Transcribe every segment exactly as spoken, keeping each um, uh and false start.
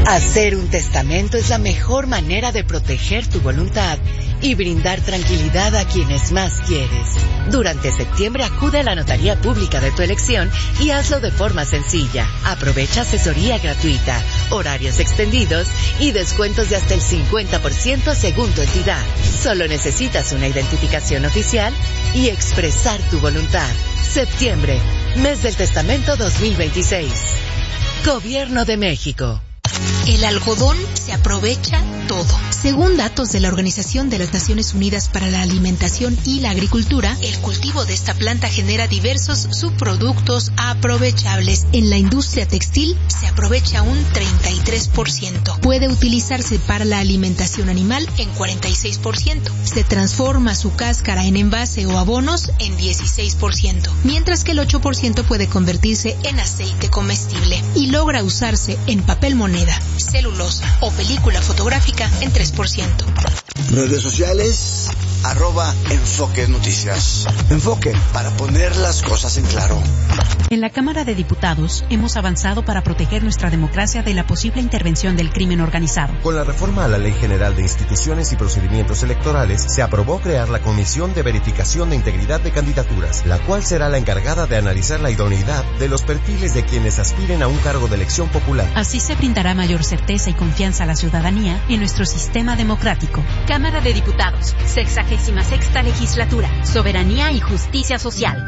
Hacer un testamento es la mejor manera de proteger tu voluntad y brindar tranquilidad a quienes más quieres. Durante septiembre acude a la notaría pública de tu elección y hazlo de forma sencilla. Aprovecha asesoría gratuita, horarios extendidos y descuentos de hasta el cincuenta por ciento según tu entidad. Solo necesitas una identificación oficial y expresar tu voluntad. Septiembre, mes del testamento dos mil veintiséis. Gobierno de México. El algodón se aprovecha todo. Según datos de la Organización de las Naciones Unidas para la Alimentación y la Agricultura, el cultivo de esta planta genera diversos subproductos aprovechables. En la industria textil se aprovecha un treinta y tres por ciento. Puede utilizarse para la alimentación animal en cuarenta y seis por ciento. Se transforma su cáscara en envase o abonos en dieciséis por ciento, mientras que el ocho por ciento puede convertirse en aceite comestible y logra usarse en papel moneda, celulosa o película fotográfica en tres por ciento. Redes sociales, arroba Enfoque Noticias. Enfoque, para poner las cosas en claro. En la Cámara de Diputados hemos avanzado para proteger nuestra democracia de la posible intervención del crimen organizado. Con la reforma a la Ley General de Instituciones y Procedimientos Electorales, se aprobó crear la Comisión de Verificación de Integridad de Candidaturas, la cual será la encargada de analizar la idoneidad de los perfiles de quienes aspiren a un cargo de elección popular. Así se brindará mayor certeza y confianza a la ciudadanía en nuestro sistema democrático. Cámara de Diputados, sexagésima sexta legislatura, soberanía y justicia social.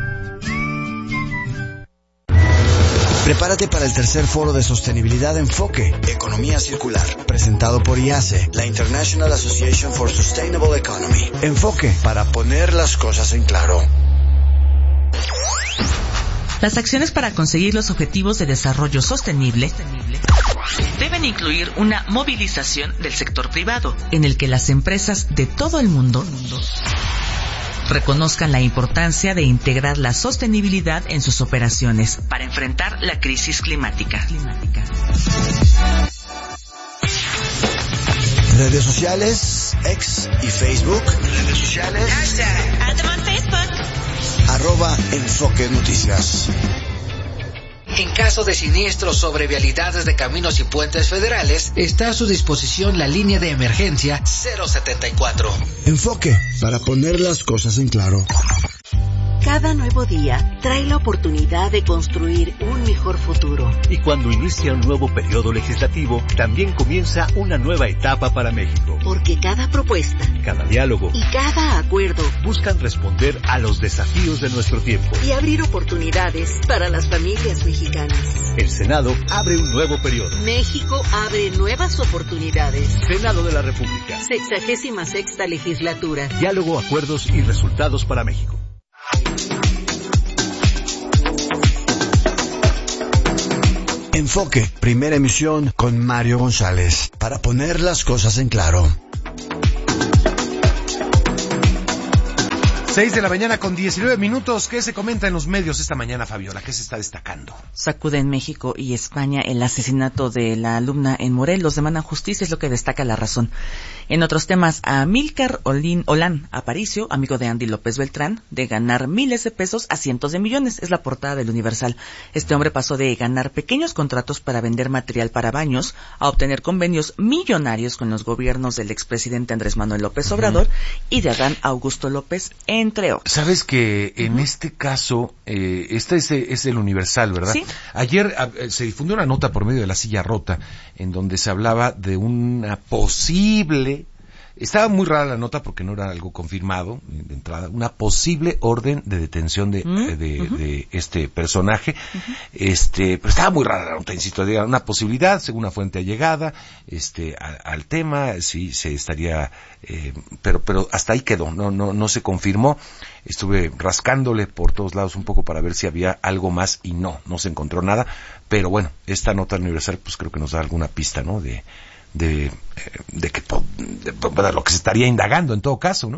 Prepárate para el tercer foro de sostenibilidad Enfoque, Economía Circular, presentado por I A C E, la International Association for Sustainable Economy. Enfoque, para poner las cosas en claro. Las acciones para conseguir los objetivos de desarrollo sostenible deben incluir una movilización del sector privado, en el que las empresas de todo el mundo reconozcan la importancia de integrar la sostenibilidad en sus operaciones para enfrentar la crisis climática. Redes sociales, X y Facebook. Redes sociales. Arroba Enfoque Noticias. En caso de siniestros sobre vialidades de caminos y puentes federales, está a su disposición la línea de emergencia cero setenta y cuatro. Enfoque, para poner las cosas en claro. Cada nuevo día trae la oportunidad de construir un mejor futuro. Y cuando inicia un nuevo periodo legislativo, también comienza una nueva etapa para México. Porque cada propuesta, cada diálogo y cada acuerdo buscan responder a los desafíos de nuestro tiempo y abrir oportunidades para las familias mexicanas. El Senado abre un nuevo periodo. México abre nuevas oportunidades. Senado de la República. Sexagésima sexta legislatura. Diálogo, acuerdos y resultados para México. Enfoque, primera emisión con Mario González, para poner las cosas en claro. Seis de la mañana con diecinueve minutos. ¿Qué se comenta en los medios esta mañana, Fabiola? ¿Qué se está destacando? Sacude en México y España el asesinato de la alumna en Morelos. Demandan justicia, es lo que destaca La Razón. En otros temas, a Amílcar Olín, Olán Aparicio, amigo de Andy López Beltrán, de ganar miles de pesos a cientos de millones. Es la portada del Universal. Este hombre pasó de ganar pequeños contratos para vender material para baños a obtener convenios millonarios con los gobiernos del expresidente Andrés Manuel López Obrador uh-huh. y de Adán Augusto López, entre otros. Sabes que en uh-huh. este caso, eh, este es, es el Universal, ¿verdad? Sí. Ayer a, se difundió una nota por medio de La Silla Rota, en donde se hablaba de una posible... Estaba muy rara la nota porque no era algo confirmado de entrada, una posible orden de detención de, uh-huh. de, de, uh-huh. de este personaje, uh-huh. este, pero estaba muy rara la nota, insisto, una posibilidad, según una fuente allegada, este, a, al tema, sí, se estaría, eh, pero, pero hasta ahí quedó, no, no, no se confirmó. Estuve rascándole por todos lados un poco para ver si había algo más y no, no se encontró nada, pero bueno, esta nota universal pues creo que nos da alguna pista, ¿no? De, de, de que de, de lo que se estaría indagando en todo caso, ¿no?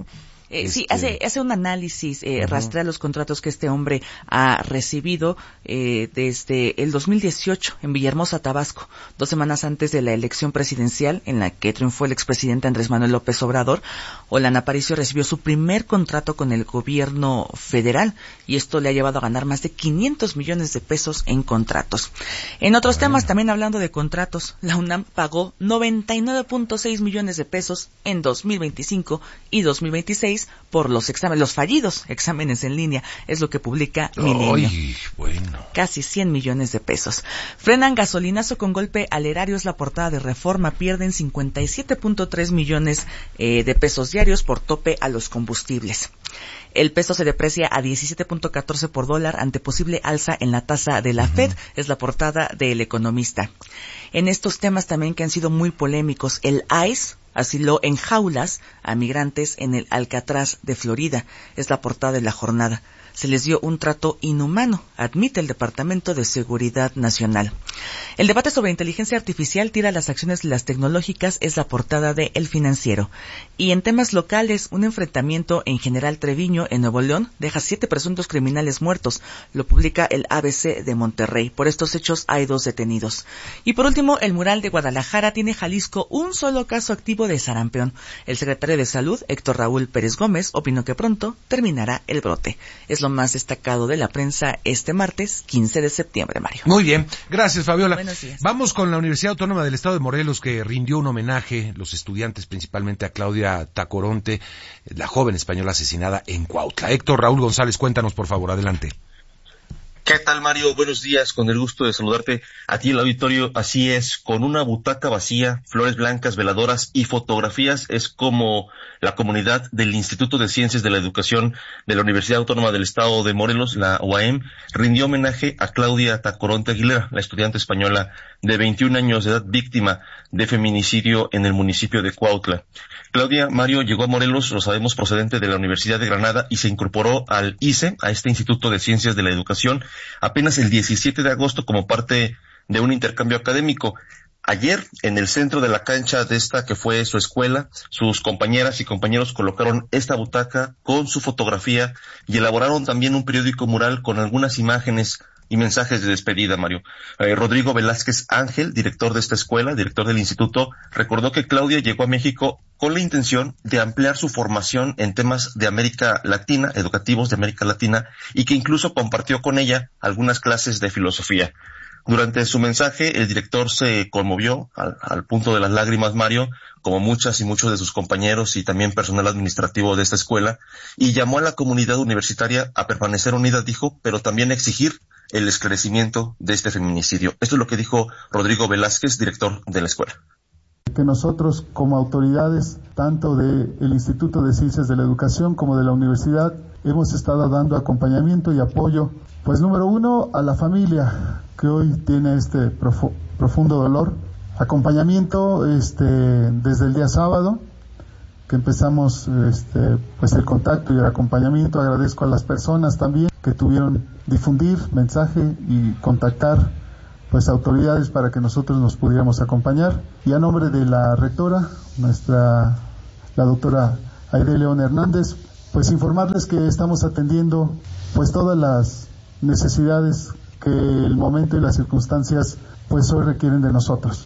Eh, este... Sí, hace, hace un análisis, eh, uh-huh. rastrea los contratos que este hombre ha recibido eh, desde el dos mil dieciocho en Villahermosa, Tabasco, dos semanas antes de la elección presidencial en la que triunfó el expresidente Andrés Manuel López Obrador. Olan Aparicio recibió su primer contrato con el gobierno federal y esto le ha llevado a ganar más de quinientos millones de pesos en contratos. En otros bueno. temas, también hablando de contratos, la UNAM pagó noventa y nueve punto seis millones de pesos en dos mil veinticinco y dos mil veintiséis por los exámenes, los fallidos exámenes en línea, es lo que publica Milenio. Ay, bueno. Casi cien millones de pesos. Frenan gasolinazo con golpe al erario, es la portada de Reforma, pierden cincuenta y siete punto tres millones eh, de pesos diarios por tope a los combustibles. El peso se deprecia a diecisiete punto catorce por dólar ante posible alza en la tasa de la uh-huh. Fed, es la portada de El Economista. En estos temas también que han sido muy polémicos, el I C E asiló en jaulas a migrantes en el Alcatraz de Florida, es la portada de La Jornada. Se les dio un trato inhumano, admite el Departamento de Seguridad Nacional. El debate sobre inteligencia artificial tira las acciones de las tecnológicas, es la portada de El Financiero. Y en temas locales, un enfrentamiento en General Treviño, en Nuevo León, deja siete presuntos criminales muertos. Lo publica el A B C de Monterrey. Por estos hechos hay dos detenidos. Y por último, el mural de Guadalajara tiene Jalisco un solo caso activo de sarampión. El secretario de Salud, Héctor Raúl Pérez Gómez, opinó que pronto terminará el brote. Es lo más destacado de la prensa este martes, quince de septiembre, Mario. Muy bien, gracias, Fabiola. Buenos días. Vamos con la Universidad Autónoma del Estado de Morelos, que rindió un homenaje, los estudiantes principalmente, a Claudia Tacoronte, la joven española asesinada en Cuautla. Héctor Raúl González, cuéntanos, por favor, adelante. ¿Qué tal, Mario? Buenos días, con el gusto de saludarte a ti en el auditorio. Así es, con una butaca vacía, flores blancas, veladoras y fotografías, es como la comunidad del Instituto de Ciencias de la Educación de la Universidad Autónoma del Estado de Morelos, la U A M, rindió homenaje a Claudia Tacoronte Aguilera, la estudiante española de veintiún años de edad, víctima de feminicidio en el municipio de Cuautla. Claudia, Mario, llegó a Morelos, lo sabemos, procedente de la Universidad de Granada y se incorporó al I C E, a este Instituto de Ciencias de la Educación, apenas el diecisiete de agosto como parte de un intercambio académico. Ayer, en el centro de la cancha de esta que fue su escuela, sus compañeras y compañeros colocaron esta butaca con su fotografía y elaboraron también un periódico mural con algunas imágenes y mensajes de despedida, Mario. Eh, Rodrigo Velázquez Ángel, director de esta escuela, director del instituto, recordó que Claudia llegó a México con la intención de ampliar su formación en temas de América Latina, educativos de América Latina, y que incluso compartió con ella algunas clases de filosofía. Durante su mensaje, el director se conmovió al, al punto de las lágrimas, Mario, como muchas y muchos de sus compañeros y también personal administrativo de esta escuela, y llamó a la comunidad universitaria a permanecer unida, dijo, pero también a exigir el esclarecimiento de este feminicidio. Esto es lo que dijo Rodrigo Velázquez, director de la escuela. Que nosotros, como autoridades, tanto del Instituto de Ciencias de la Educación como de la universidad, hemos estado dando acompañamiento y apoyo, pues número uno, a la familia que hoy tiene este profu- profundo dolor, acompañamiento este, desde el día sábado, que empezamos este, pues el contacto y el acompañamiento. Agradezco a las personas también que tuvieron difundir mensaje y contactar pues autoridades para que nosotros nos pudiéramos acompañar. Y a nombre de la rectora, nuestra la doctora Aide León Hernández, pues informarles que estamos atendiendo pues todas las necesidades que el momento y las circunstancias pues hoy requieren de nosotros.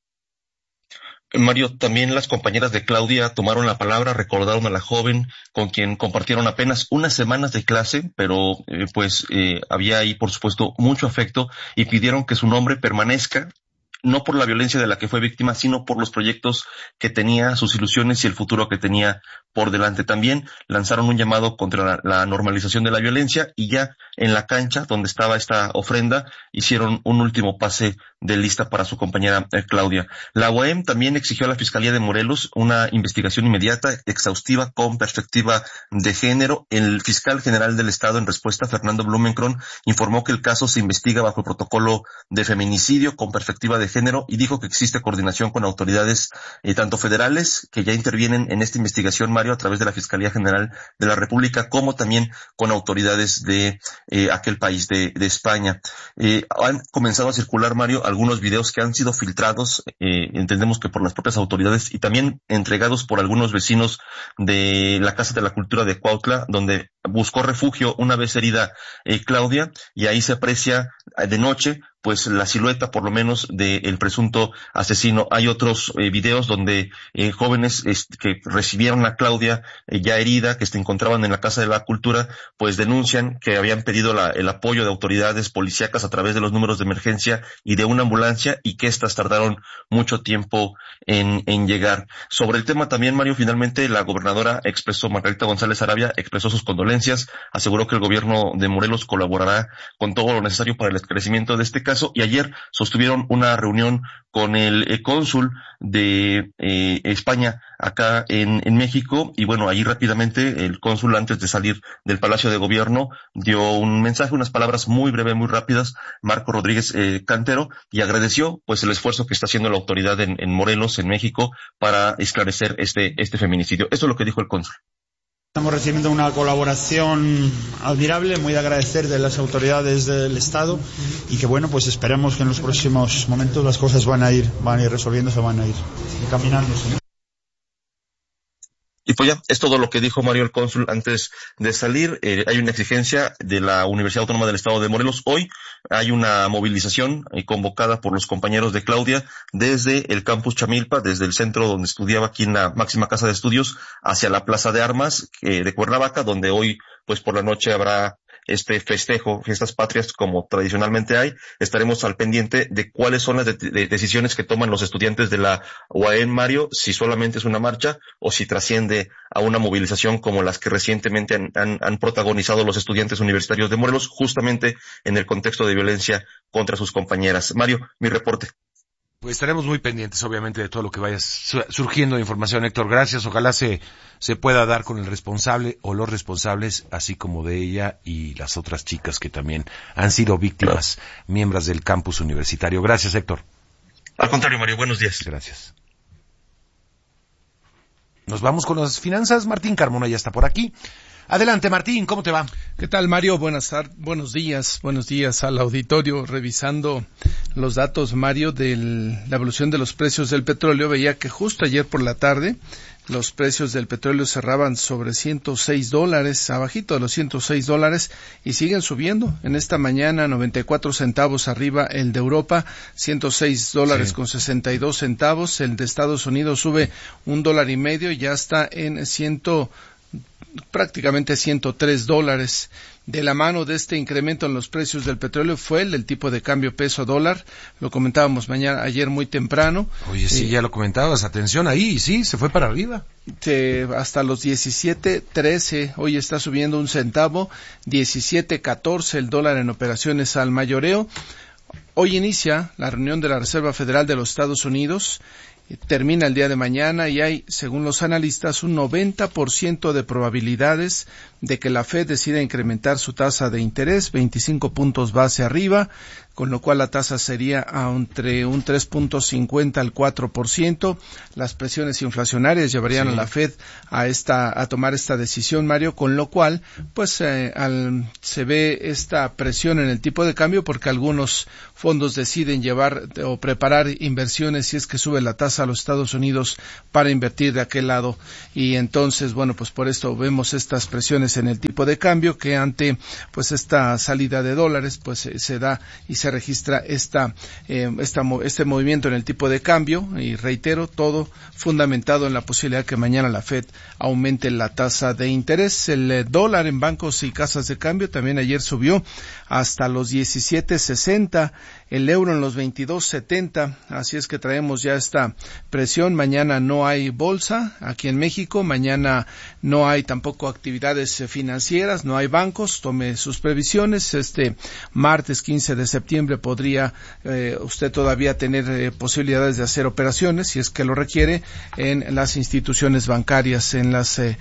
Mario, también las compañeras de Claudia tomaron la palabra, recordaron a la joven con quien compartieron apenas unas semanas de clase, pero eh, pues eh, había ahí, por supuesto, mucho afecto y pidieron que su nombre permanezca, no por la violencia de la que fue víctima, sino por los proyectos que tenía, sus ilusiones y el futuro que tenía por delante. También lanzaron un llamado contra la, la normalización de la violencia y ya en la cancha donde estaba esta ofrenda hicieron un último pase de lista para su compañera eh, Claudia. La U A M también exigió a la Fiscalía de Morelos una investigación inmediata, exhaustiva, con perspectiva de género. El fiscal general del Estado, en respuesta, Fernando Blumenkron, informó que el caso se investiga bajo el protocolo de feminicidio con perspectiva de género y dijo que existe coordinación con autoridades eh, tanto federales que ya intervienen en esta investigación, Mario, a través de la Fiscalía General de la República, como también con autoridades de eh, aquel país de, de España. Eh, han comenzado a circular, Mario, algunos videos que han sido filtrados eh, entendemos que por las propias autoridades y también entregados por algunos vecinos de la Casa de la Cultura de Cuautla, donde buscó refugio una vez herida eh, Claudia, y ahí se aprecia de noche pues la silueta por lo menos del presunto asesino. Hay otros eh, videos donde eh, jóvenes eh, que recibieron a Claudia eh, ya herida, que se encontraban en la Casa de la Cultura, pues denuncian que habían pedido la, el apoyo de autoridades policíacas a través de los números de emergencia y de una ambulancia, y que éstas tardaron mucho tiempo en, en llegar. Sobre el tema también, Mario, finalmente la gobernadora expresó, Margarita González Arabia, expresó sus condolencias, aseguró que el gobierno de Morelos colaborará con todo lo necesario para el esclarecimiento de este caso. Y ayer sostuvieron una reunión con el eh, cónsul de eh, España acá en, en México, y bueno, ahí rápidamente el cónsul, antes de salir del Palacio de Gobierno, dio un mensaje, unas palabras muy breves, muy rápidas, Marco Rodríguez eh, Cantero, y agradeció pues el esfuerzo que está haciendo la autoridad en, en Morelos, en México, para esclarecer este, este feminicidio. Eso es lo que dijo el cónsul. Estamos recibiendo una colaboración admirable, muy de agradecer de las autoridades del Estado, y que bueno, pues esperemos que en los próximos momentos las cosas van a ir, van a ir resolviéndose, van a ir encaminándose. Y pues ya, es todo lo que dijo Mario el cónsul antes de salir. Eh, hay una exigencia de la Universidad Autónoma del Estado de Morelos. Hoy hay una movilización eh, convocada por los compañeros de Claudia desde el campus Chamilpa, desde el centro donde estudiaba aquí en la máxima casa de estudios, hacia la Plaza de Armas eh, de Cuernavaca, donde hoy pues por la noche habrá este festejo, fiestas patrias como tradicionalmente hay. Estaremos al pendiente de cuáles son las de- de decisiones que toman los estudiantes de la U A M, Mario, si solamente es una marcha o si trasciende a una movilización como las que recientemente han, han, han protagonizado los estudiantes universitarios de Morelos, justamente en el contexto de violencia contra sus compañeras. Mario, mi reporte. Pues estaremos muy pendientes, obviamente, de todo lo que vaya su- surgiendo de información, Héctor. Gracias. Ojalá se, se pueda dar con el responsable o los responsables, así como de ella y las otras chicas que también han sido víctimas, miembros del campus universitario. Gracias, Héctor. Al contrario, Mario, buenos días. Gracias. Nos vamos con las finanzas. Martín Carmona ya está por aquí. Adelante, Martín, ¿cómo te va? ¿Qué tal, Mario? Buenas tardes, buenos días, buenos días al auditorio. Revisando los datos, Mario, de la evolución de los precios del petróleo, veía que justo ayer por la tarde los precios del petróleo cerraban sobre ciento seis dólares, abajito de los ciento seis dólares, y siguen subiendo. En esta mañana, noventa y cuatro centavos arriba el de Europa, ciento seis dólares sí. con sesenta y dos centavos. El de Estados Unidos sube un dólar y medio y ya está en ciento prácticamente ciento tres dólares. De la mano de este incremento en los precios del petróleo fue el del tipo de cambio peso dólar. Lo comentábamos mañana, ayer muy temprano. Oye, sí, eh, ya lo comentabas. Atención ahí, sí, se fue para arriba. Te, hasta los diecisiete trece, hoy está subiendo un centavo, diecisiete catorce el dólar en operaciones al mayoreo. Hoy inicia la reunión de la Reserva Federal de los Estados Unidos. Termina el día de mañana y hay, según los analistas, un noventa por ciento de probabilidades de que la Fed decida incrementar su tasa de interés, veinticinco puntos base arriba, con lo cual la tasa sería entre un tres punto cincuenta al cuatro por ciento. Las presiones inflacionarias llevarían sí. a la Fed a esta a tomar esta decisión, Mario, con lo cual pues eh, al, se ve esta presión en el tipo de cambio porque algunos fondos deciden llevar o preparar inversiones si es que sube la tasa a los Estados Unidos para invertir de aquel lado, y entonces bueno, pues por esto vemos estas presiones en el tipo de cambio, que ante pues esta salida de dólares pues eh, se da y se registra esta, eh, esta este movimiento en el tipo de cambio, y reitero, todo fundamentado en la posibilidad que mañana la Fed aumente la tasa de interés. El eh, dólar en bancos y casas de cambio también ayer subió hasta los diecisiete sesenta, el euro en los veintidós setenta, así es que traemos ya esta presión. Mañana no hay bolsa aquí en México, mañana no hay tampoco actividades financieras, no hay bancos, tome sus previsiones. Este martes quince de septiembre podría eh, usted todavía tener eh, posibilidades de hacer operaciones, si es que lo requiere, en las instituciones bancarias, en las eh,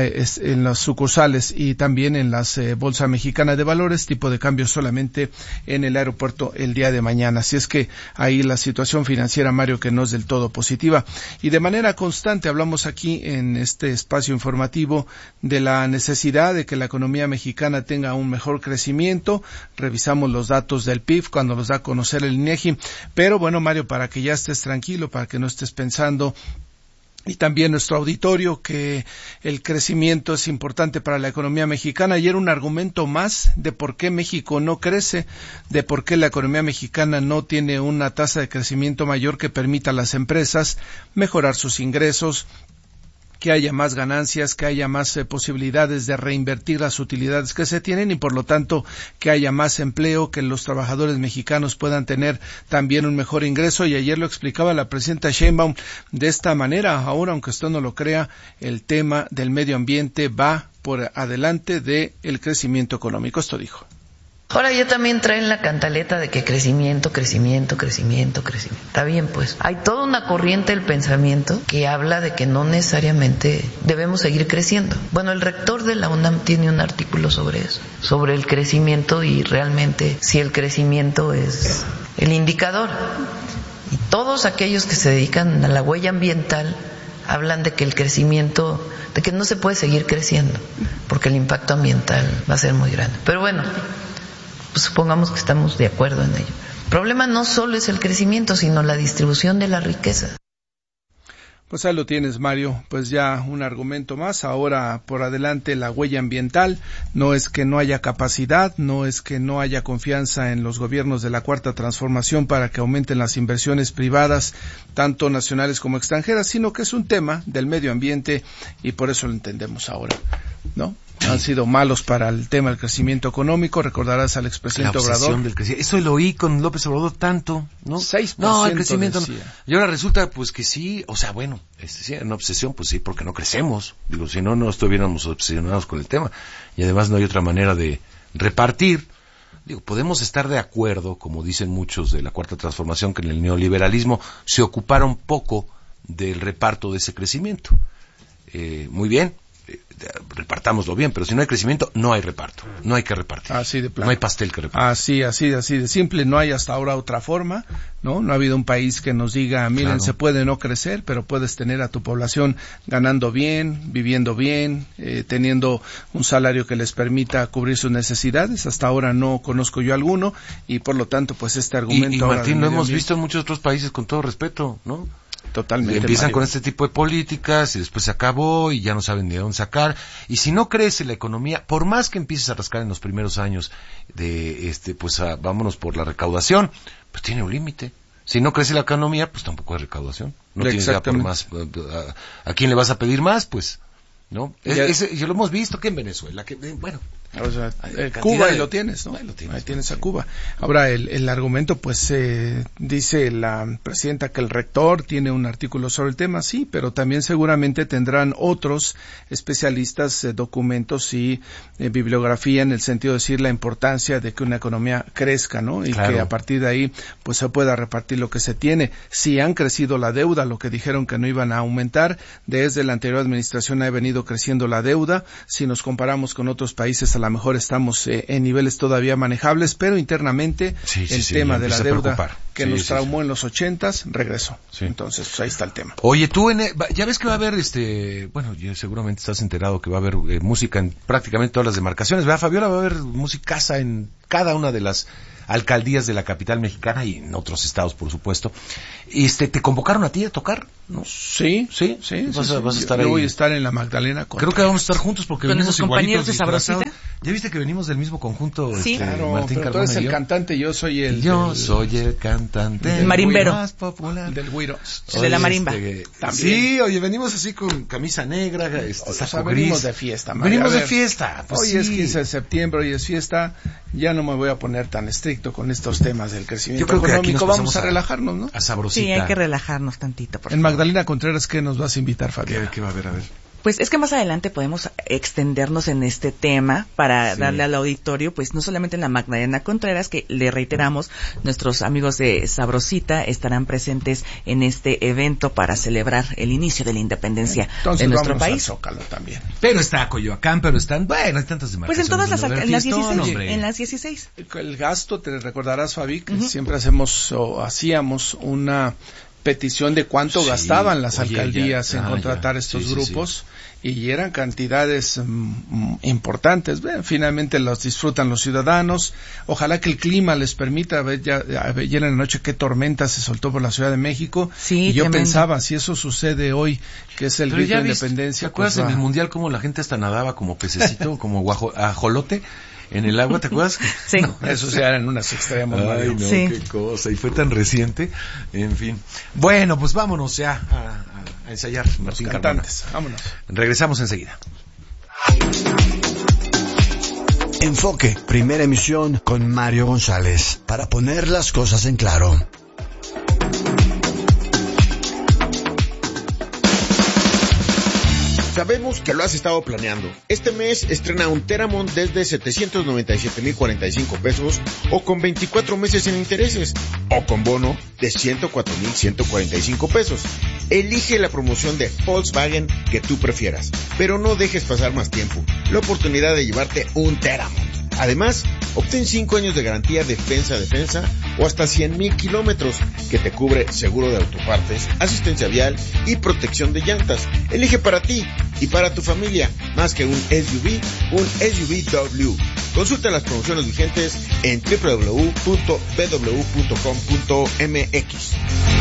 en las sucursales y también en las eh, Bolsa Mexicana de Valores, tipo de cambio solamente en el aeropuerto el día día de mañana. Así es que ahí la situación financiera, Mario, que no es del todo positiva. Y de manera constante hablamos aquí en este espacio informativo de la necesidad de que la economía mexicana tenga un mejor crecimiento. Revisamos los datos del P I B cuando los da a conocer el INEGI. Pero bueno, Mario, para que ya estés tranquilo, para que no estés pensando, y también nuestro auditorio, que el crecimiento es importante para la economía mexicana. Ayer un argumento más de por qué México no crece, de por qué la economía mexicana no tiene una tasa de crecimiento mayor que permita a las empresas mejorar sus ingresos, que haya más ganancias, que haya más eh, posibilidades de reinvertir las utilidades que se tienen y por lo tanto que haya más empleo, que los trabajadores mexicanos puedan tener también un mejor ingreso. Y ayer lo explicaba la presidenta Sheinbaum de esta manera. Ahora, aunque usted no lo crea, el tema del medio ambiente va por adelante de el crecimiento económico. Esto dijo. Ahora ya también traen la cantaleta de que crecimiento, crecimiento, crecimiento, crecimiento. Está bien, pues. Hay toda una corriente del pensamiento que habla de que no necesariamente debemos seguir creciendo. Bueno, el rector de la UNAM tiene un artículo sobre eso, sobre el crecimiento y realmente si el crecimiento es el indicador. Y todos aquellos que se dedican a la huella ambiental hablan de que el crecimiento, de que no se puede seguir creciendo, porque el impacto ambiental va a ser muy grande. Pero bueno, pues supongamos que estamos de acuerdo en ello. El problema no solo es el crecimiento, sino la distribución de la riqueza. Pues ahí lo tienes, Mario. Pues ya un argumento más. Ahora por adelante la huella ambiental. No es que no haya capacidad, no es que no haya confianza en los gobiernos de la Cuarta Transformación para que aumenten las inversiones privadas, tanto nacionales como extranjeras, sino que es un tema del medio ambiente y por eso lo entendemos ahora, ¿no? Han sido malos para el tema del crecimiento económico. Recordarás al expresidente Obrador. Del crecimiento. Eso lo oí con López Obrador tanto, ¿no? seis por ciento no, el crecimiento decía. No. Y ahora resulta, pues, que sí, o sea, bueno, este, sí, una obsesión, pues sí, porque no crecemos. Digo, si no, no estuviéramos obsesionados con el tema. Y además no hay otra manera de repartir. Digo, podemos estar de acuerdo, como dicen muchos de la Cuarta Transformación, que en el neoliberalismo se ocuparon poco del reparto de ese crecimiento. Eh, muy bien. Repartámoslo bien, pero si no hay crecimiento, no hay reparto, no hay que repartir, así de plano. No hay pastel que repartir. Así, así, así de simple, no hay hasta ahora otra forma, ¿no? No ha habido un país que nos diga, miren, claro, se puede no crecer, pero puedes tener a tu población ganando bien, viviendo bien, eh, teniendo un salario que les permita cubrir sus necesidades. Hasta ahora no conozco yo alguno y por lo tanto, pues este argumento... Y, y Martín, lo hemos visto en muchos otros países, con todo respeto, ¿no? Totalmente. Empiezan Mario. con este tipo de políticas y después se acabó y ya no saben ni de dónde sacar. Y si no crece la economía, por más que empieces a rascar en los primeros años de este, pues a, vámonos por la recaudación, pues tiene un límite. Si no crece la economía, pues tampoco hay recaudación. No tienes ya por más. A, ¿A quién le vas a pedir más? Pues, ¿no? Es, es, ya lo hemos visto que en Venezuela, que bueno. O sea, eh, Cuba ahí lo tienes, ¿no? Ahí, lo tienes, ahí tienes a Cuba. Ahora, el, el argumento, pues, eh, dice la presidenta que el rector tiene un artículo sobre el tema, sí, pero también seguramente tendrán otros especialistas, eh, documentos y eh, bibliografía en el sentido de decir la importancia de que una economía crezca, ¿no? Y claro, que a partir de ahí, pues, se pueda repartir lo que se tiene. Si han crecido la deuda, lo que dijeron que no iban a aumentar, desde la anterior administración ha venido creciendo la deuda. Si nos comparamos con otros países, a lo mejor estamos eh, en niveles todavía manejables, pero internamente sí, sí, el sí, tema de la deuda que sí, nos traumó sí. en los ochentas regresó. Sí. Entonces, pues ahí está el tema. Oye, tú en, ya ves que va a haber, este, bueno, yo seguramente estás enterado que va a haber eh, música en prácticamente todas las demarcaciones, ¿verdad, Fabiola? Va a haber musicaza en cada una de las alcaldías de la capital mexicana y en otros estados, por supuesto. Este, ¿te convocaron a ti a tocar? ¿No? Sí, sí, sí. Vas, sí, a, vas a estar yo, ahí. Yo voy a estar en la Magdalena. Creo que vamos a estar juntos porque ¿con venimos esos compañeros de Sabrosita? Ya viste que venimos del mismo conjunto. Sí, este, claro, Martín pero Cardona tú eres y yo. el cantante, yo soy el... Yo del, soy el cantante. Del marimbero. Más popular. Del güiro. De la marimba. Este, sí, oye, venimos así con camisa negra, este, o saco sea, gris. Venimos de fiesta, Mario. Venimos de fiesta. Pues hoy sí. es quince de septiembre, hoy es fiesta. Ya no me voy a poner tan estricto con estos temas del crecimiento yo creo económico. Que aquí nos vamos a, a relajarnos, ¿no? A sabrosita. Sí, hay que relajarnos tantito. Por en Magdalena Contreras, ¿qué nos vas a invitar, Fabián? ¿Qué, ¿Qué va a haber? A ver. Pues es que más adelante podemos extendernos en este tema para sí. darle al auditorio, pues no solamente en la Magdalena Contreras, que le reiteramos, nuestros amigos de Sabrosita estarán presentes en este evento para celebrar el inicio de la independencia Entonces, de nuestro vamos país. Al Zócalo también. Pero está Coyoacán, pero están, bueno, hay tantas demarcaciones. Pues en todas las, en las dieciséis, hombre. en las dieciséis. El gasto, te recordarás, Fabi, que uh-huh. siempre hacemos o hacíamos una petición de cuánto sí, gastaban las oye, alcaldías ya, en ah, contratar ya. estos sí, grupos sí, sí. y eran cantidades mm, importantes. Bueno, finalmente los disfrutan los ciudadanos. Ojalá que el clima les permita. A ver, ya, ayer en la noche qué tormenta se soltó por la Ciudad de México. Sí, y yo tremendo. pensaba, si eso sucede hoy, que es el Pero grito de viste, independencia. ¿te acuerdas pues, en el Mundial cómo la gente hasta nadaba como pececito, como guajo, ajolote? En el agua, ¿te acuerdas? Sí. No, eso se era en unas extremos. Ay, no, sí. qué cosa. Y fue tan reciente. En fin. Bueno, pues vámonos ya a, a, a ensayar. Los cantantes. Vámonos. Regresamos enseguida. Enfoque, primera emisión con Mario González. Para poner las cosas en claro. Sabemos que lo has estado planeando. Este mes estrena un Teramon desde setecientos noventa y siete mil cuarenta y cinco pesos o con veinticuatro meses sin intereses o con bono de ciento cuatro mil ciento cuarenta y cinco pesos. Elige la promoción de Volkswagen que tú prefieras, pero no dejes pasar más tiempo. La oportunidad de llevarte un Teramon. Además, obtén cinco años de garantía defensa a defensa o hasta cien mil kilómetros que te cubre seguro de autopartes, asistencia vial y protección de llantas. Elige para ti y para tu familia más que un S U V, un S U V W. Consulta las promociones vigentes en doble u doble u doble u punto b w punto com punto m x.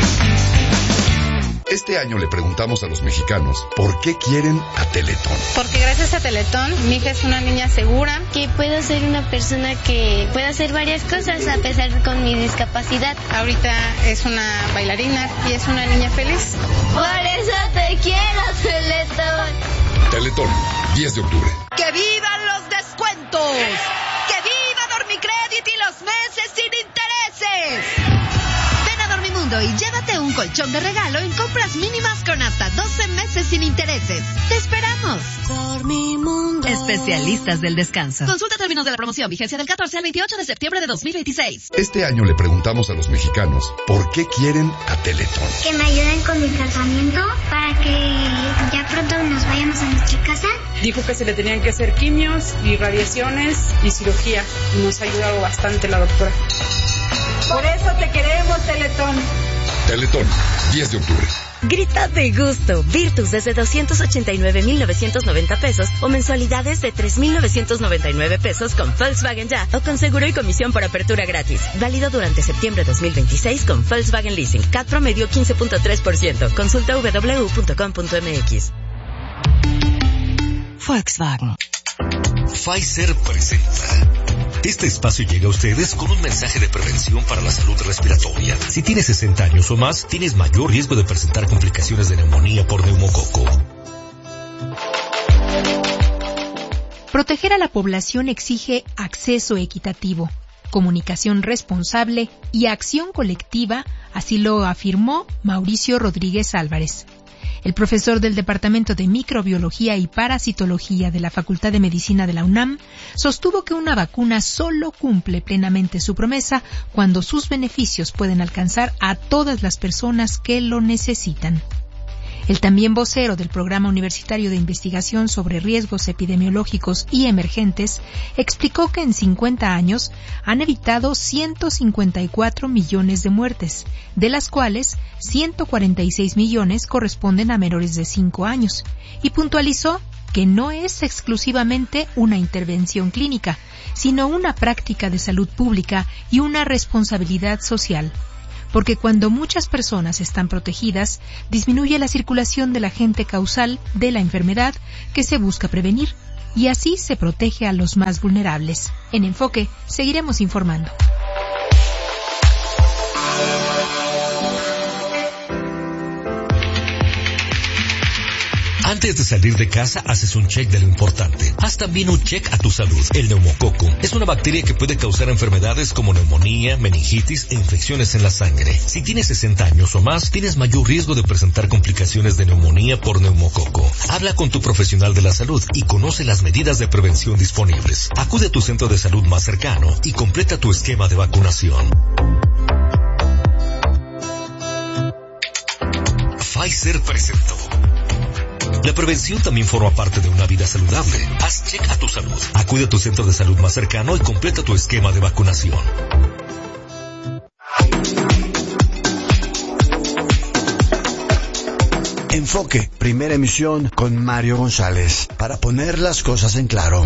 Este año le preguntamos a los mexicanos por qué quieren a Teletón. Porque gracias a Teletón, mi hija es una niña segura. Que puedo ser una persona que pueda hacer varias cosas a pesar de con mi discapacidad. Ahorita es una bailarina y es una niña feliz. Por eso te quiero, Teletón. Teletón, diez de octubre. ¡Que vivan los descuentos! ¡Que viva Dormicredit y los meses sin intereses! Dormimundo y llévate un colchón de regalo en compras mínimas con hasta doce meses sin intereses. ¡Te esperamos! Dormimundo. Especialistas del descanso. Consulta términos de la promoción. Vigencia del catorce al veintiocho de septiembre de dos mil veintiséis. Este año le preguntamos a los mexicanos por qué quieren a Teletón. Que me ayuden con mi tratamiento para que ya pronto nos vayamos a nuestra casa. Dijo que se le tenían que hacer quimios y radiaciones y cirugía. Y nos ha ayudado bastante la doctora. Por eso te queremos, Teletón. Teletón, diez de octubre. Grita de gusto. Virtus desde doscientos ochenta y nueve mil novecientos noventa pesos o mensualidades de tres mil novecientos noventa y nueve pesos con Volkswagen Ya o con seguro y comisión por apertura gratis. Válido durante septiembre dos mil veintiséis con Volkswagen Leasing. C A T promedio quince punto tres por ciento. Consulta doble u doble u doble u punto com punto m x. Volkswagen. Pfizer presenta. Este espacio llega a ustedes con un mensaje de prevención para la salud respiratoria. Si tienes sesenta años o más, tienes mayor riesgo de presentar complicaciones de neumonía por neumococo. Proteger a la población exige acceso equitativo, comunicación responsable y acción colectiva, así lo afirmó Mauricio Rodríguez Álvarez. El profesor del Departamento de Microbiología y Parasitología de la Facultad de Medicina de la UNAM sostuvo que una vacuna solo cumple plenamente su promesa cuando sus beneficios pueden alcanzar a todas las personas que lo necesitan. El también vocero del Programa Universitario de Investigación sobre Riesgos Epidemiológicos y Emergentes explicó que en cincuenta años han evitado ciento cincuenta y cuatro millones de muertes, de las cuales ciento cuarenta y seis millones corresponden a menores de cinco años, y puntualizó que no es exclusivamente una intervención clínica, sino una práctica de salud pública y una responsabilidad social. Porque cuando muchas personas están protegidas, disminuye la circulación del agente causal de la enfermedad que se busca prevenir, y así se protege a los más vulnerables. En Enfoque, seguiremos informando. Antes de salir de casa, haces un check de lo importante. Haz también un check a tu salud. El neumococo es una bacteria que puede causar enfermedades como neumonía, meningitis e infecciones en la sangre. Si tienes sesenta años o más, tienes mayor riesgo de presentar complicaciones de neumonía por neumococo. Habla con tu profesional de la salud y conoce las medidas de prevención disponibles. Acude a tu centro de salud más cercano y completa tu esquema de vacunación. Pfizer presentó. La prevención también forma parte de una vida saludable. Haz check a tu salud. Acude a tu centro de salud más cercano y completa tu esquema de vacunación. Enfoque, primera emisión con Mario González, para poner las cosas en claro.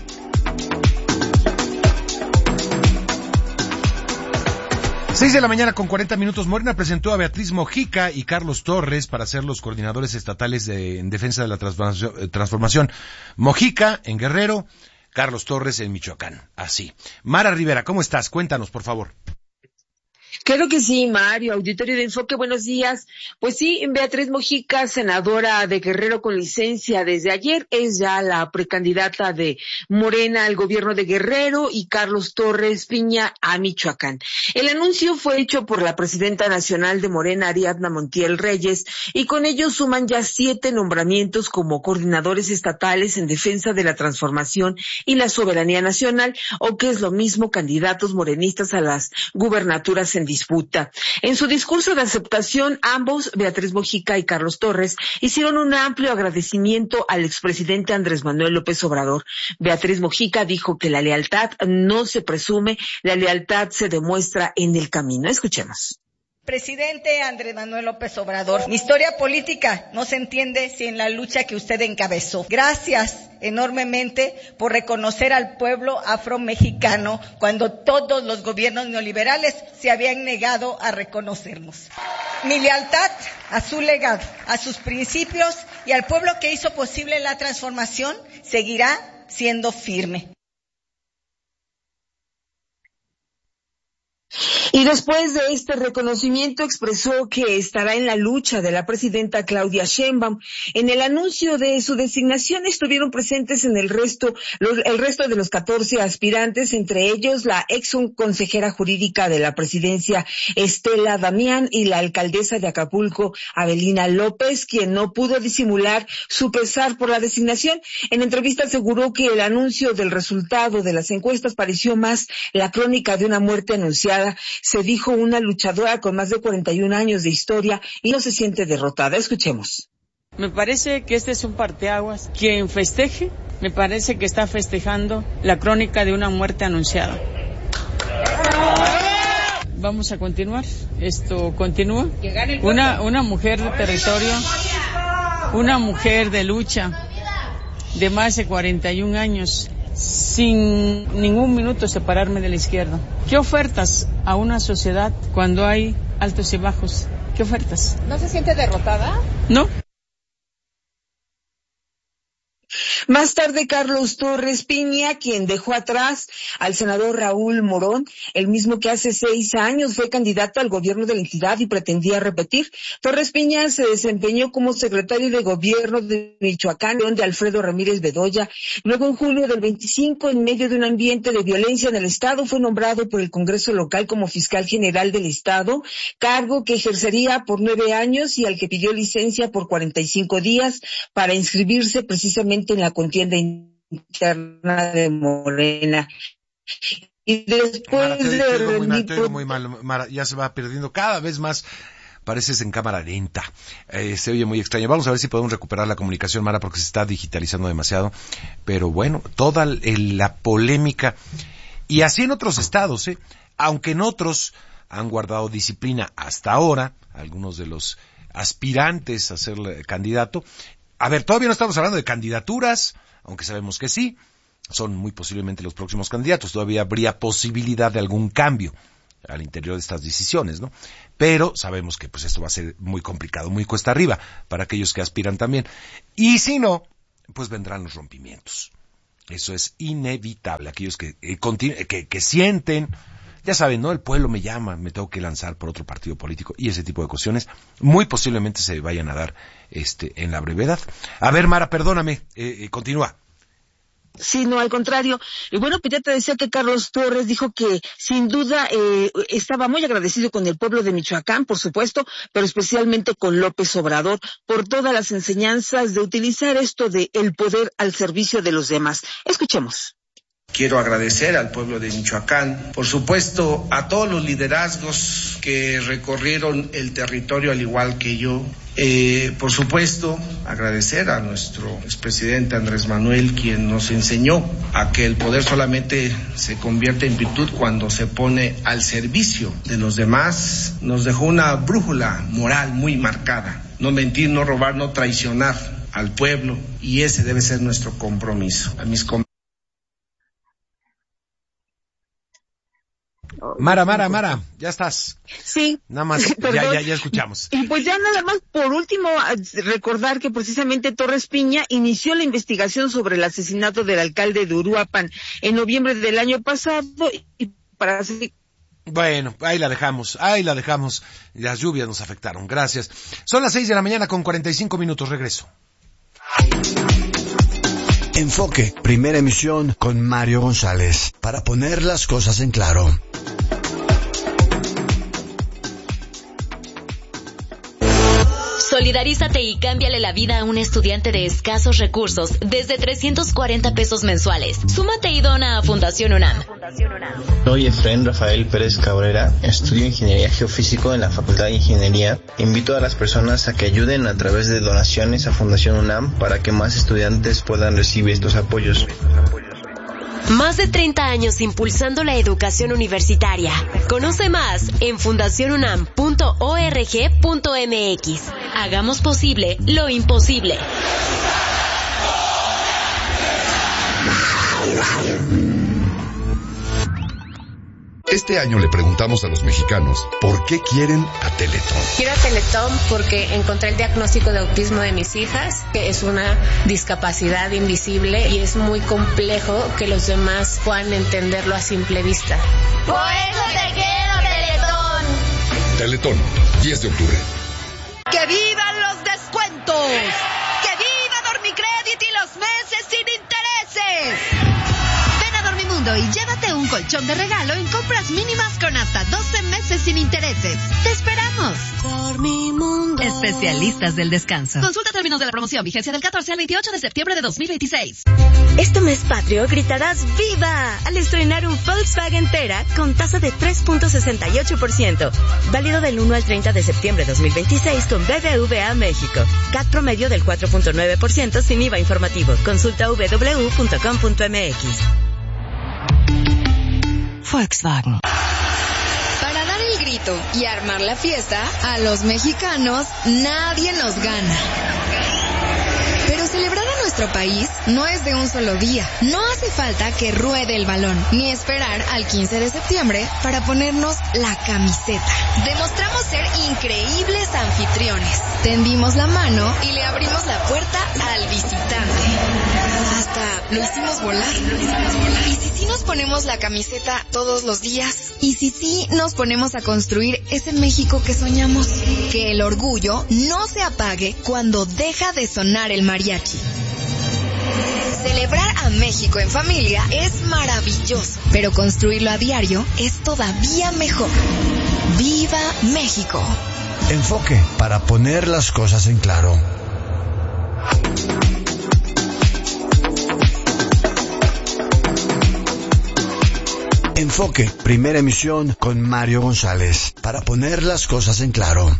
Seis de la mañana con cuarenta minutos. Morena presentó a Beatriz Mojica y Carlos Torres para ser los coordinadores estatales de, en defensa de la transformación, transformación. Mojica en Guerrero, Carlos Torres en Michoacán. Así. Mara Rivera, ¿cómo estás? Cuéntanos, por favor. Claro que sí, Mario, auditorio de Enfoque, buenos días. Pues sí, Beatriz Mojica, senadora de Guerrero con licencia desde ayer, es ya la precandidata de Morena al gobierno de Guerrero y Carlos Torres Piña a Michoacán. El anuncio fue hecho por la presidenta nacional de Morena, Ariadna Montiel Reyes, y con ello suman ya siete nombramientos como coordinadores estatales en defensa de la transformación y la soberanía nacional, o que es lo mismo, candidatos morenistas a las gubernaturas en disputa. En su discurso de aceptación, ambos, Beatriz Mojica y Carlos Torres, hicieron un amplio agradecimiento al expresidente Andrés Manuel López Obrador. Beatriz Mojica dijo que la lealtad no se presume, la lealtad se demuestra en el camino. Escuchemos. Presidente Andrés Manuel López Obrador, mi historia política no se entiende sin la lucha que usted encabezó. Gracias enormemente por reconocer al pueblo afromexicano cuando todos los gobiernos neoliberales se habían negado a reconocernos. Mi lealtad a su legado, a sus principios y al pueblo que hizo posible la transformación seguirá siendo firme. Y después de este reconocimiento expresó que estará en la lucha de la presidenta Claudia Sheinbaum. En el anuncio de su designación estuvieron presentes en el resto, los, el resto de los catorce aspirantes, entre ellos la ex consejera jurídica de la presidencia Estela Damián y la alcaldesa de Acapulco, Avelina López, quien no pudo disimular su pesar por la designación. En entrevista aseguró que el anuncio del resultado de las encuestas pareció más la crónica de una muerte anunciada. Se dijo una luchadora con más de cuarenta y un años de historia y no se siente derrotada. Escuchemos. Me parece que este es un parteaguas. Quien festeje, me parece que está festejando la crónica de una muerte anunciada. Vamos a continuar. Esto continúa. Una, una mujer de territorio, una mujer de lucha de más de cuarenta y un años, sin ningún minuto separarme de la izquierda. ¿Qué ofertas a una sociedad cuando hay altos y bajos? ¿Qué ofertas? ¿No se siente derrotada? No. Más tarde, Carlos Torres Piña, quien dejó atrás al senador Raúl Morón, el mismo que hace seis años fue candidato al gobierno de la entidad y pretendía repetir. Torres Piña se desempeñó como secretario de gobierno de Michoacán, donde Alfredo Ramírez Bedoya. Luego, en julio del veinticinco, en medio de un ambiente de violencia en el estado, fue nombrado por el Congreso local como fiscal general del estado, cargo que ejercería por nueve años y al que pidió licencia por cuarenta y cinco días para inscribirse precisamente en la contienda interna de Morena. Y después Mara, te, de te oigo muy mal, rendir... te oigo muy mal, Mara, ya se va perdiendo cada vez más. Pareces en cámara lenta. Eh, se oye muy extraño. Vamos a ver si podemos recuperar la comunicación, Mara, porque se está digitalizando demasiado. Pero bueno, toda el, la polémica. Y así en otros estados, ¿eh? Aunque en otros han guardado disciplina hasta ahora, algunos de los aspirantes a ser candidato. A ver, todavía no estamos hablando de candidaturas, aunque sabemos que sí, son muy posiblemente los próximos candidatos. Todavía habría posibilidad de algún cambio al interior de estas decisiones, ¿no? Pero sabemos que pues esto va a ser muy complicado, muy cuesta arriba para aquellos que aspiran también. Y si no, pues vendrán los rompimientos. Eso es inevitable. Aquellos que, eh, continu- que, que sienten ya saben, ¿no? El pueblo me llama, me tengo que lanzar por otro partido político y ese tipo de cuestiones muy posiblemente se vayan a dar este en la brevedad. A ver, Mara, perdóname, eh, eh, continúa. Sí, no, al contrario. Y bueno, pues ya te decía que Carlos Torres dijo que sin duda eh, estaba muy agradecido con el pueblo de Michoacán, por supuesto, pero especialmente con López Obrador por todas las enseñanzas de utilizar esto de el poder al servicio de los demás. Escuchemos. Quiero agradecer al pueblo de Michoacán, por supuesto, a todos los liderazgos que recorrieron el territorio al igual que yo. Eh, por supuesto, agradecer a nuestro expresidente Andrés Manuel, quien nos enseñó a que el poder solamente se convierte en virtud cuando se pone al servicio de los demás. Nos dejó una brújula moral muy marcada: no mentir, no robar, no traicionar al pueblo, y ese debe ser nuestro compromiso. A mis com- Mara, Mara, Mara, ya estás. Sí. Nada más, ya, ya, ya escuchamos. Y pues ya nada más, por último, recordar que precisamente Torres Piña inició la investigación sobre el asesinato del alcalde de Uruapan en noviembre del año pasado y para seguir. Bueno, ahí la dejamos, ahí la dejamos. Las lluvias nos afectaron, gracias. Son las seis de la mañana con cuarenta y cinco minutos, regreso. Enfoque, primera emisión con Mario González, para poner las cosas en claro. Solidarízate y cámbiale la vida a un estudiante de escasos recursos desde trescientos cuarenta pesos mensuales. Súmate y dona a Fundación UNAM. Soy Efraín Rafael Pérez Cabrera, estudio Ingeniería Geofísico en la Facultad de Ingeniería. Invito a las personas a que ayuden a través de donaciones a Fundación UNAM para que más estudiantes puedan recibir estos apoyos. Más de treinta años impulsando la educación universitaria. Conoce más en fundación unam punto org punto mx. Hagamos posible lo imposible. Este año le preguntamos a los mexicanos por qué quieren a Teletón. Quiero a Teletón porque encontré el diagnóstico de autismo de mis hijas, que es una discapacidad invisible y es muy complejo que los demás puedan entenderlo a simple vista. Por eso te quiero, Teletón. Teletón, diez de octubre. ¡Que vivan los descuentos! ¡Que viva Dormicredit y los meses sin intereses! Ven a Dormimundo y llévate un colchón de regalo en compras mínimas con hasta doce meses sin intereses. ¡Te esperamos! Dormimundo. Especialistas del descanso. Consulta términos de la promoción. Vigencia del catorce al veintiocho de septiembre de dos mil veintiséis. Este mes patrio gritarás ¡viva! Al estrenar un Volkswagen Tera con tasa de tres punto sesenta y ocho por ciento. Válido del uno al treinta de septiembre de dos mil veintiséis con B B V A México. C A T promedio del cuatro punto nueve por ciento sin I V A informativo. Consulta w w w punto com punto m x. Volkswagen. Para dar el grito y armar la fiesta, a los mexicanos nadie nos gana. Pero celebrar a nuestro país no es de un solo día. No hace falta que ruede el balón, ni esperar al quince de septiembre para ponernos la camiseta. Demostramos ser increíbles anfitriones. Tendimos la mano y le abrimos la puerta al visitante. Hasta lo hicimos volar. ¿Y si sí nos ponemos la camiseta todos los días? ¿Y si sí nos ponemos a construir ese México que soñamos? Que el orgullo no se apague cuando deja de sonar el mariachi. Celebrar a México en familia es maravilloso, pero construirlo a diario es todavía mejor. ¡Viva México! Enfoque, para poner las cosas en claro. Enfoque, primera emisión con Mario González, para poner las cosas en claro.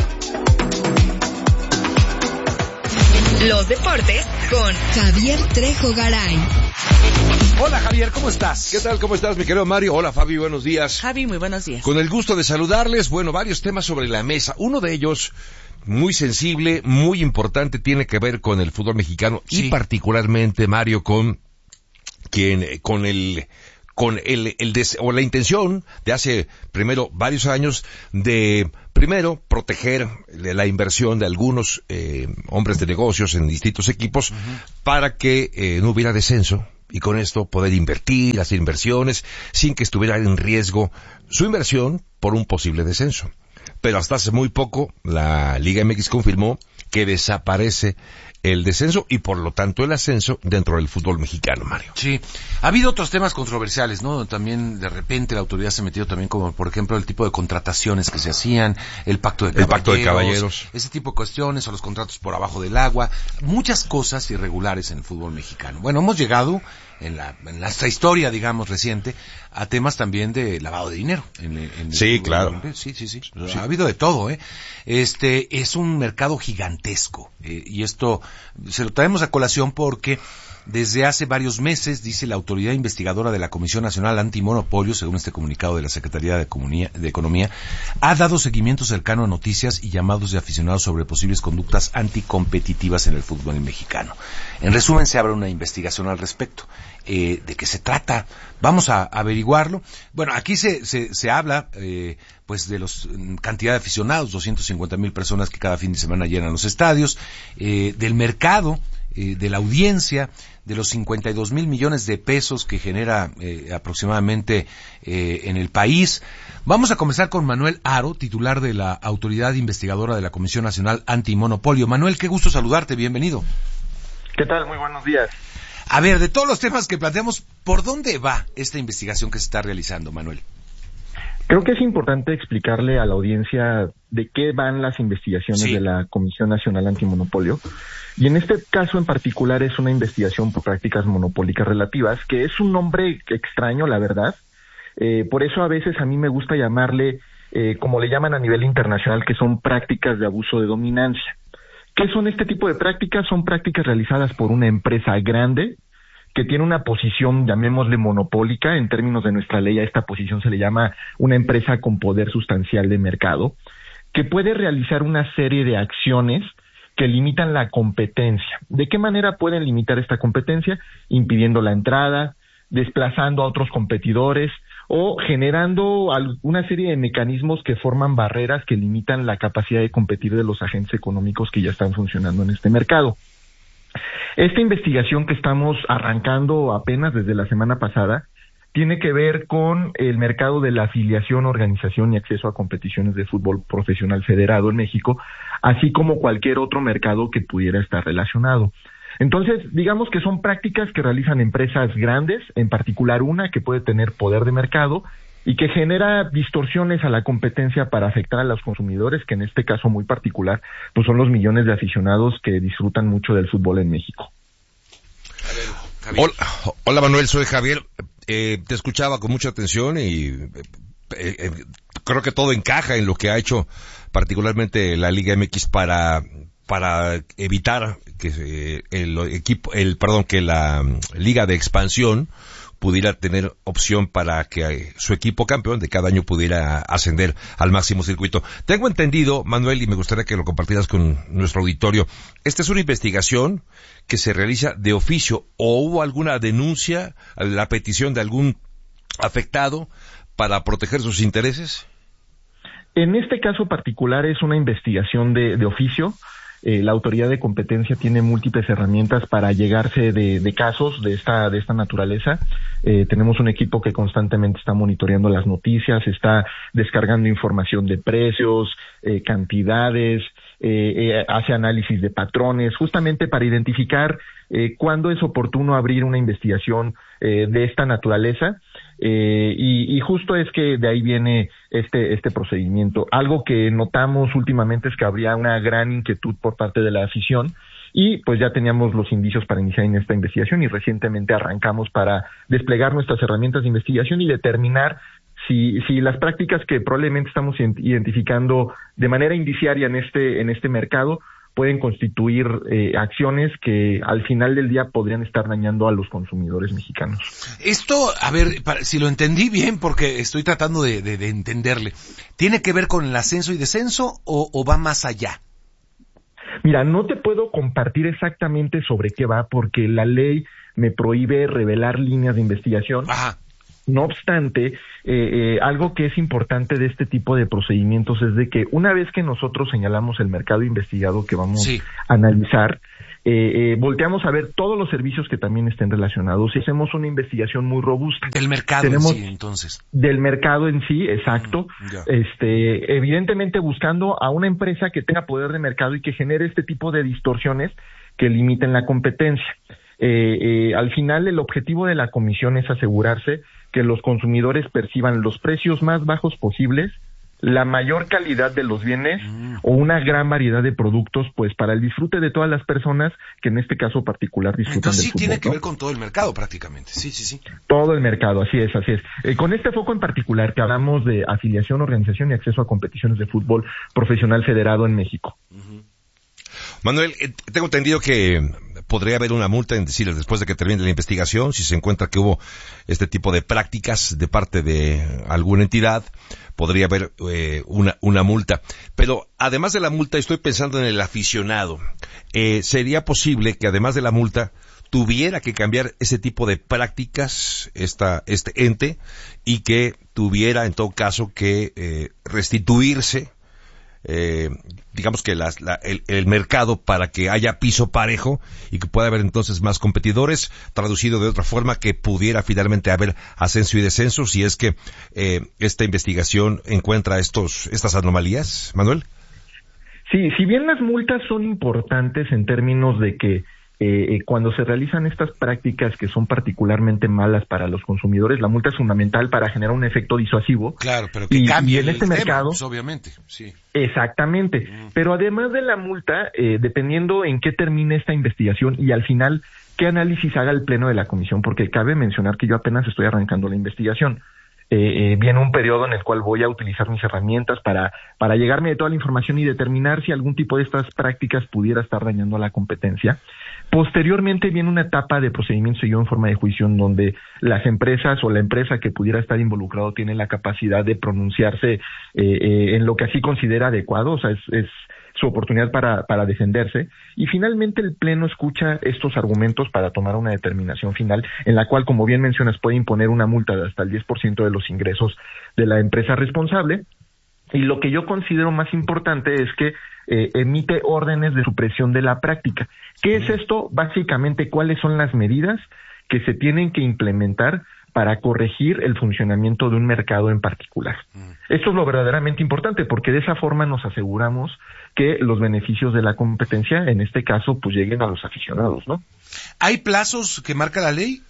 Los deportes con Javier Trejo Garay. Hola Javier, ¿cómo estás? ¿Qué tal? ¿Cómo estás, mi querido Mario? Hola Fabi, buenos días. Javi, muy buenos días. Con el gusto de saludarles, bueno, varios temas sobre la mesa. Uno de ellos, muy sensible, muy importante, tiene que ver con el fútbol mexicano sí. Y particularmente, Mario, con quien, con el... con el, el des, o la intención de hace primero varios años de primero proteger la inversión de algunos eh, hombres de negocios en distintos equipos uh-huh. para que eh, no hubiera descenso, y con esto poder invertir, hacer inversiones, sin que estuviera en riesgo su inversión por un posible descenso. Pero hasta hace muy poco la Liga M X confirmó que desaparece el descenso y por lo tanto el ascenso dentro del fútbol mexicano, Mario. Sí, ha habido otros temas controversiales, ¿no? También de repente la autoridad se metió también como, por ejemplo, el tipo de contrataciones que se hacían, el pacto de caballeros, el pacto de caballeros, ese tipo de cuestiones, o los contratos por abajo del agua, muchas cosas irregulares en el fútbol mexicano. Bueno, hemos llegado en la en nuestra historia, digamos, reciente, a temas también de lavado de dinero. En, en sí, claro. Sí, sí, sí, sí. Ha habido de todo, ¿eh? Este, es un mercado gigantesco, eh, y esto se lo traemos a colación porque desde hace varios meses, dice la autoridad investigadora de la Comisión Nacional Antimonopolio, según este comunicado de la Secretaría de, Comunía, de Economía, ha dado seguimiento cercano a noticias y llamados de aficionados sobre posibles conductas anticompetitivas en el fútbol mexicano. En resumen, se abre una investigación al respecto. Eh, ¿De qué se trata? Vamos a averiguarlo. Bueno, aquí se, se, se habla eh, pues de los cantidad de aficionados, doscientas cincuenta mil personas que cada fin de semana llenan los estadios, eh, del mercado, eh, de la audiencia, de los cincuenta y dos mil millones de pesos que genera eh, aproximadamente eh, en el país. Vamos a comenzar con Manuel Haro, titular de la Autoridad Investigadora de la Comisión Nacional Antimonopolio. Manuel, qué gusto saludarte, bienvenido. ¿Qué tal? Muy buenos días. A ver, de todos los temas que planteamos, ¿por dónde va esta investigación que se está realizando, Manuel? Creo que es importante explicarle a la audiencia de qué van las investigaciones sí. de la Comisión Nacional Antimonopolio. Y en este caso en particular es una investigación por prácticas monopólicas relativas, que es un nombre extraño, la verdad. Eh, por eso a veces a mí me gusta llamarle, eh, como le llaman a nivel internacional, que son prácticas de abuso de dominancia. ¿Qué son este tipo de prácticas? Son prácticas realizadas por una empresa grande que tiene una posición, llamémosle monopólica, en términos de nuestra ley a esta posición se le llama una empresa con poder sustancial de mercado, que puede realizar una serie de acciones que limitan la competencia. ¿De qué manera pueden limitar esta competencia? Impidiendo la entrada, desplazando a otros competidores o generando una serie de mecanismos que forman barreras que limitan la capacidad de competir de los agentes económicos que ya están funcionando en este mercado. Esta investigación que estamos arrancando apenas desde la semana pasada tiene que ver con el mercado de la afiliación, organización y acceso a competiciones de fútbol profesional federado en México, así como cualquier otro mercado que pudiera estar relacionado. Entonces, digamos que son prácticas que realizan empresas grandes, en particular una que puede tener poder de mercado y que genera distorsiones a la competencia para afectar a los consumidores, que en este caso muy particular, pues son los millones de aficionados que disfrutan mucho del fútbol en México. Hola, hola Manuel, soy Javier. Eh, te escuchaba con mucha atención y eh, eh, creo que todo encaja en lo que ha hecho particularmente la Liga M X para para evitar que eh, el equipo, el perdón, que la um, Liga de Expansión pudiera tener opción para que eh, su equipo campeón de cada año pudiera ascender al máximo circuito. Tengo entendido, Manuel, y me gustaría que lo compartieras con nuestro auditorio, esta es una investigación que se realiza de oficio, o hubo alguna denuncia, la petición de algún afectado para proteger sus intereses. En este caso particular es una investigación de, de oficio. Eh, la autoridad de competencia tiene múltiples herramientas para llegarse de, de casos de esta de esta naturaleza. Eh, tenemos un equipo que constantemente está monitoreando las noticias, está descargando información de precios, eh, cantidades, eh, eh, hace análisis de patrones, justamente para identificar eh, cuándo es oportuno abrir una investigación eh, de esta naturaleza. Eh, y, y justo es que de ahí viene este este procedimiento. Algo que notamos últimamente es que habría una gran inquietud por parte de la afición y pues ya teníamos los indicios para iniciar en esta investigación y recientemente arrancamos para desplegar nuestras herramientas de investigación y determinar si si las prácticas que probablemente estamos identificando de manera indiciaria en este en este mercado pueden constituir eh, acciones que al final del día podrían estar dañando a los consumidores mexicanos. Esto, a ver, para, si lo entendí bien, porque estoy tratando de, de, de entenderle, ¿tiene que ver con el ascenso y descenso o, o va más allá? Mira, no te puedo compartir exactamente sobre qué va porque la ley me prohíbe revelar líneas de investigación. Ajá. No obstante, eh, eh, algo que es importante de este tipo de procedimientos es de que una vez que nosotros señalamos el mercado investigado que vamos sí. a analizar, eh, eh, volteamos a ver todos los servicios que también estén relacionados y hacemos una investigación muy robusta. Del mercado Tenemos, en sí, entonces. Del mercado en sí, exacto. Mm, yeah. Este, evidentemente buscando a una empresa que tenga poder de mercado y que genere este tipo de distorsiones que limiten la competencia. Eh, eh, al final, el objetivo de la comisión es asegurarse que los consumidores perciban los precios más bajos posibles, la mayor calidad de los bienes mm. o una gran variedad de productos, pues para el disfrute de todas las personas que en este caso particular disfrutan Entonces, del sí fútbol, tiene que ¿no? ver con todo el mercado prácticamente. Sí, sí, sí. Todo el mercado, así es, así es. Eh, con este foco en particular que hablamos de afiliación, organización y acceso a competiciones de fútbol profesional federado en México. Uh-huh. Manuel, eh, tengo entendido que podría haber una multa, en decir, después de que termine la investigación, si se encuentra que hubo este tipo de prácticas de parte de alguna entidad, podría haber eh, una, una multa. Pero además de la multa, estoy pensando en el aficionado. Eh, ¿Sería posible que además de la multa tuviera que cambiar ese tipo de prácticas esta, este ente y que tuviera en todo caso que eh, restituirse Eh, digamos que las, la, el, el mercado para que haya piso parejo y que pueda haber entonces más competidores, traducido de otra forma que pudiera finalmente haber ascenso y descenso si es que eh, esta investigación encuentra estos estas anomalías, Manuel? Sí, si bien las multas son importantes en términos de que Eh, eh, cuando se realizan estas prácticas que son particularmente malas para los consumidores, la multa es fundamental para generar un efecto disuasivo. Claro, pero que y, cambie y en el este tema, mercado, pues, obviamente, sí. Exactamente. Mm. Pero además de la multa, eh, dependiendo en qué termine esta investigación y al final qué análisis haga el pleno de la comisión, porque cabe mencionar que yo apenas estoy arrancando la investigación. Eh, eh, viene un periodo en el cual voy a utilizar mis herramientas para para llegarme de toda la información y determinar si algún tipo de estas prácticas pudiera estar dañando a la competencia. Posteriormente viene una etapa de procedimiento seguido en forma de juicio en donde las empresas o la empresa que pudiera estar involucrado tiene la capacidad de pronunciarse eh, eh, en lo que así considera adecuado, o sea, es, es su oportunidad para, para defenderse, y finalmente el Pleno escucha estos argumentos para tomar una determinación final, en la cual, como bien mencionas, puede imponer una multa de hasta el diez por ciento de los ingresos de la empresa responsable, y lo que yo considero más importante es que eh, emite órdenes de supresión de la práctica. ¿Qué es esto? Básicamente, ¿cuáles son las medidas que se tienen que implementar para corregir el funcionamiento de un mercado en particular? Mm. Esto es lo verdaderamente importante, porque de esa forma nos aseguramos que los beneficios de la competencia, en este caso, pues lleguen a los aficionados, ¿no? ¿Hay plazos que marca la ley?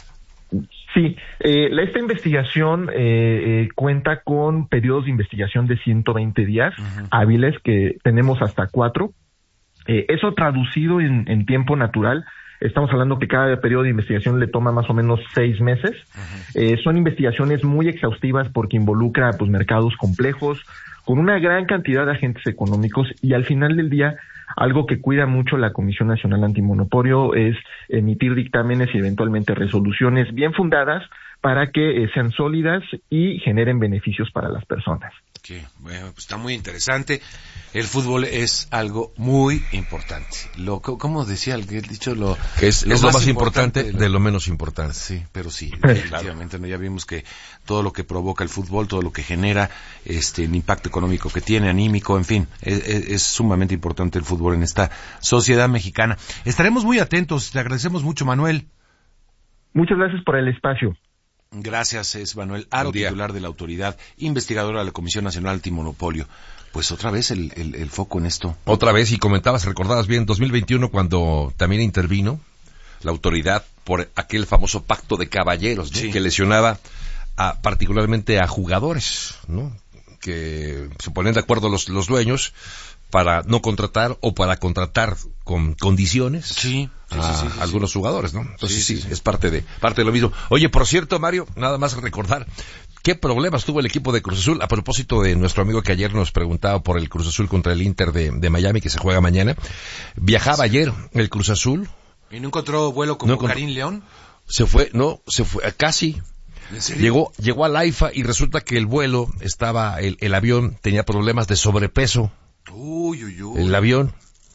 Sí, eh, esta investigación eh, eh, cuenta con periodos de investigación de ciento veinte días uh-huh. hábiles, que tenemos hasta cuatro. Eh, eso traducido en, en tiempo natural, estamos hablando que cada periodo de investigación le toma más o menos seis meses. Uh-huh. Eh, son investigaciones muy exhaustivas porque involucra pues mercados complejos, con una gran cantidad de agentes económicos, y al final del día, algo que cuida mucho la Comisión Nacional Antimonopolio es emitir dictámenes y eventualmente resoluciones bien fundadas para que eh, sean sólidas y generen beneficios para las personas. Okay. Bueno, pues está muy interesante. El fútbol es algo muy importante. Lo, ¿Cómo decía el dicho? Lo, que es, lo, es más lo más importante, importante de lo menos importante. Sí, pero sí, definitivamente. ¿no? Ya vimos que todo lo que provoca el fútbol, todo lo que genera, este, el impacto económico que tiene, anímico, en fin, es, es, es sumamente importante el fútbol en esta sociedad mexicana. Estaremos muy atentos. Te agradecemos mucho, Manuel. Muchas gracias por el espacio. Gracias, es Manuel Aro, titular de la autoridad investigadora de la Comisión Nacional Antimonopolio. Pues otra vez el, el, el foco en esto. Otra vez, y comentabas, recordabas bien, dos mil veintiuno, cuando también intervino la autoridad por aquel famoso pacto de caballeros, ¿no? Sí. Que lesionaba a, particularmente a jugadores, ¿no? Que se ponían de acuerdo los, los dueños para no contratar o para contratar con condiciones sí, sí, a sí, sí, sí, algunos sí. jugadores, ¿no? Entonces sí, sí, sí, sí, es parte de parte de lo mismo. Oye, por cierto, Mario, nada más recordar qué problemas tuvo el equipo de Cruz Azul a propósito de nuestro amigo que ayer nos preguntaba por el Cruz Azul contra el Inter de, de Miami, que se juega mañana. Viajaba sí. ayer el Cruz Azul. ¿Y no encontró vuelo como no Karim León? Se fue, no, se fue, casi. ¿En serio? Llegó, llegó al AIFA y resulta que el vuelo estaba, el, el avión tenía problemas de sobrepeso. Uy, uy, uy. El avión.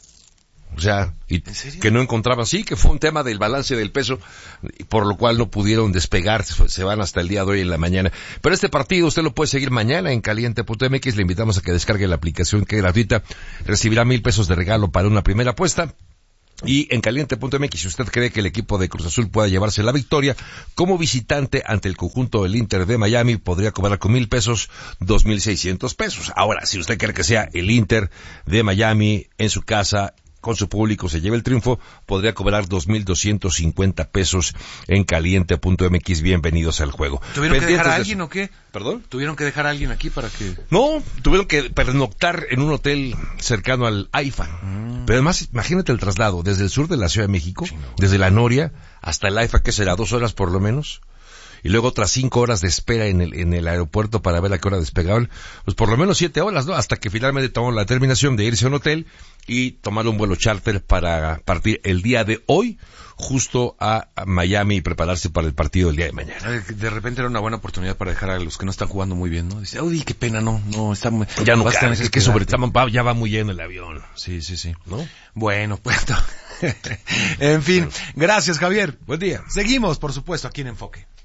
O sea, y que no encontraban, sí, que fue un tema del balance del peso, por lo cual no pudieron despegar, se van hasta el día de hoy en la mañana. Pero este partido usted lo puede seguir mañana en caliente punto m x, le invitamos a que descargue la aplicación que es gratuita, recibirá mil pesos de regalo para una primera apuesta. Y en caliente punto m x, si usted cree que el equipo de Cruz Azul pueda llevarse la victoria, como visitante ante el conjunto del Inter de Miami, podría cobrar con mil pesos, dos mil seiscientos pesos. Ahora, si usted cree que sea el Inter de Miami en su casa, con su público, se lleve el triunfo, podría cobrar dos mil doscientos cincuenta pesos en caliente punto m x. Bienvenidos al juego. ¿Tuvieron que dejar a alguien o qué? ¿Perdón? ¿Tuvieron que dejar a alguien aquí para que...? No, tuvieron que pernoctar en un hotel cercano al AIFA. Mm. Pero además, imagínate el traslado desde el sur de la Ciudad de México, sí, no. desde la Noria hasta el AIFA, que será dos horas por lo menos, y luego otras cinco horas de espera en el en el aeropuerto para ver a qué hora despegaban, pues por lo menos siete horas, ¿no? Hasta que finalmente tomó la determinación de irse a un hotel y tomar un vuelo charter para partir el día de hoy justo a Miami y prepararse para el partido del día de mañana. De repente era una buena oportunidad para dejar a los que no están jugando muy bien, ¿no? Dice, uy, qué pena, no, no, está muy... Ya no, cara, es que sobre ya va muy lleno el avión. Sí, sí, sí. ¿No? Bueno, pues... en fin, gracias, Javier. Buen día. Seguimos, por supuesto, aquí en Enfoque.